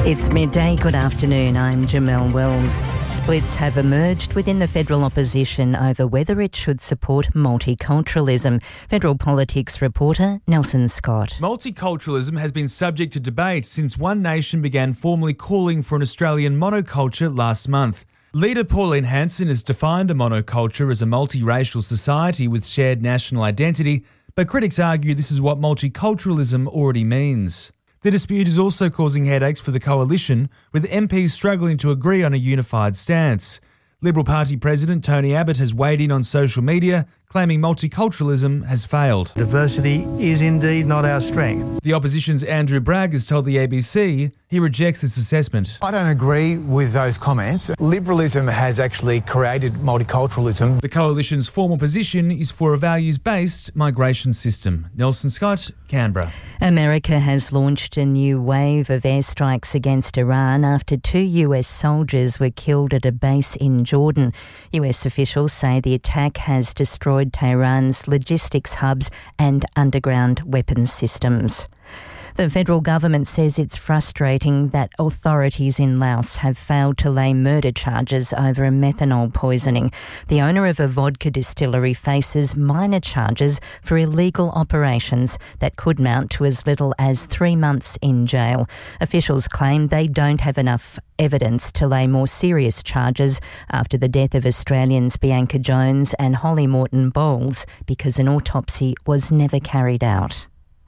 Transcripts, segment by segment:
It's midday. Good afternoon. I'm Jamelle Wells. Splits have emerged within the federal opposition over whether it should support multiculturalism. Federal politics reporter Nelson Scott. Multiculturalism has been subject to debate since One Nation began formally calling for an Australian monoculture last month. Leader Pauline Hanson has defined a monoculture as a multiracial society with shared national identity, but critics argue this is what multiculturalism already means. The dispute is also causing headaches for the coalition, with MPs struggling to agree on a unified stance. Liberal Party President Tony Abbott has weighed in on social media, claiming multiculturalism has failed. Diversity is indeed not our strength. The opposition's Andrew Bragg has told the ABC he rejects this assessment. I don't agree with those comments. Liberalism has actually created multiculturalism. The coalition's formal position is for a values-based migration system. Nelson Scott, Canberra. America has launched a new wave of airstrikes against Iran after 2 US soldiers were killed at a base in Jordan. US officials say the attack has destroyed Tehran's logistics hubs and underground weapons systems. The federal government says it's frustrating that authorities in Laos have failed to lay murder charges over a methanol poisoning. The owner of a vodka distillery faces minor charges for illegal operations that could mount to as little as 3 months in jail. Officials claim they don't have enough evidence to lay more serious charges after the death of Australians Bianca Jones and Holly Morton Bowles because an autopsy was never carried out.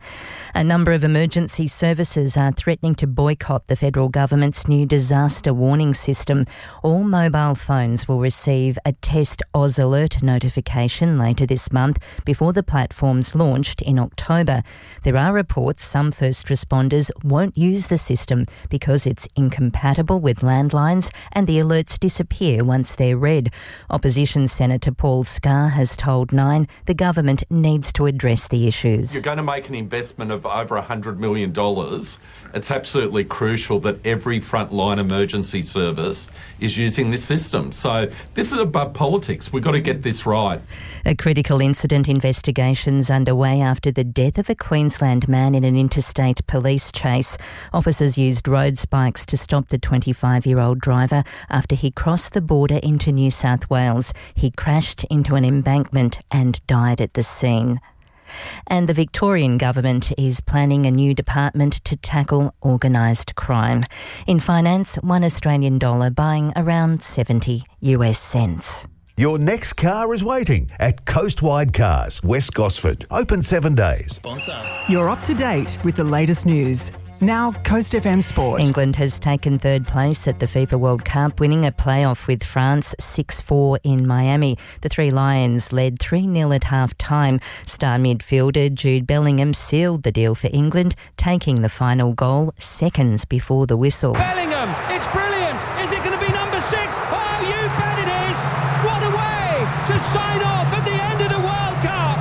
A number of emergency services are threatening to boycott the federal government's new disaster warning system. All mobile phones will receive a Test Oz Alert notification later this month before the platform's launched in October. There are reports some first responders won't use the system because it's incompatible with landlines and the alerts disappear once they're read. Opposition Senator Paul Scar has told Nine the government needs to address the issues. You're going to make an investment of over $100 million, it's absolutely crucial that every frontline emergency service is using this system. So this is above politics. We've got to get this right. A critical incident investigation's underway after the death of a Queensland man in an interstate police chase. Officers used road spikes to stop the 25-year-old driver after he crossed the border into New South Wales. He crashed into an embankment and died at the scene. And the Victorian government is planning a new department to tackle organised crime. In finance, $1 Australian buying around 70 US cents. Your next car is waiting at Coastwide Cars, West Gosford. Open 7 days. Sponsor. You're up to date with the latest news. Now, Coast FM Sport. England has taken third place at the FIFA World Cup, winning a playoff with France 6-4 in Miami. The Three Lions led 3-0 at half-time. Star midfielder Jude Bellingham sealed the deal for England, taking the final goal seconds before the whistle. Bellingham, it's brilliant. Is it going to be number 6? Oh, you bet it is. What a way to sign off at the end of the World Cup.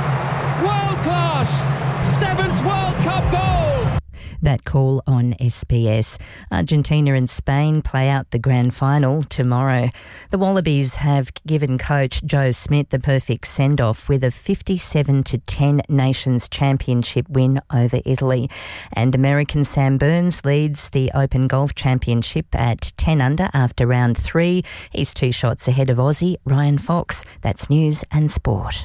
World class. 7th World Cup goal. That call on SBS. Argentina and Spain play out the grand final tomorrow. The Wallabies have given coach Joe Smith the perfect send-off with a 57-10 Nations Championship win over Italy. And American Sam Burns leads the Open Golf Championship at 10 under after round 3. He's 2 shots ahead of Aussie Ryan Fox. That's news and sport.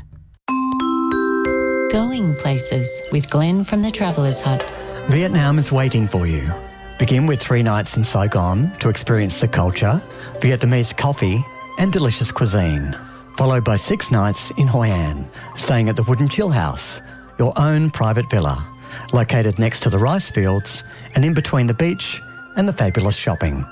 Going places with Glenn from the Travellers Hut. Vietnam is waiting for you. Begin with 3 nights in Saigon to experience the culture, Vietnamese coffee and delicious cuisine. Followed by 6 nights in Hoi An, staying at the Wooden Chill House, your own private villa, located next to the rice fields and in between the beach and the fabulous shopping.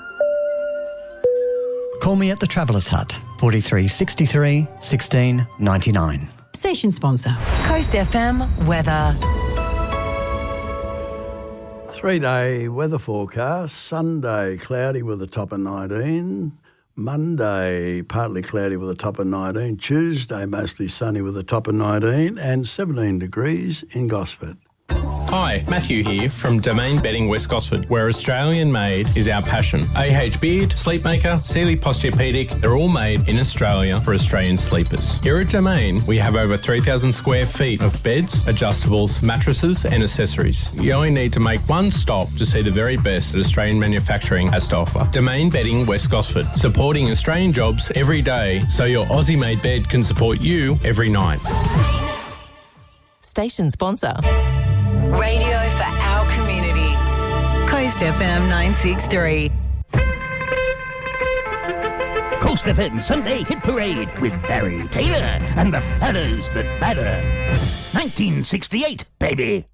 Call me at the Travellers Hut, 43 63 16 99. Station sponsor. Coast FM weather. 3-day weather forecast. Sunday, cloudy with a top of 19. Monday, partly cloudy with a top of 19. Tuesday, mostly sunny with a top of 19. And 17 degrees in Gosford. Hi, Matthew here from Domain Bedding West Gosford, where Australian made is our passion. AH Beard, Sleepmaker, Sealy Posturepedic, they're all made in Australia for Australian sleepers. Here at Domain, we have over 3,000 square feet of beds, adjustables, mattresses and accessories. You only need to make one stop to see the very best that Australian manufacturing has to offer. Domain Bedding West Gosford, supporting Australian jobs every day so your Aussie-made bed can support you every night. Station sponsor. Radio for our community. Coast FM 963. Coast FM Sunday Hit Parade with Barry Taylor and the Platters That Matter. 1968, baby.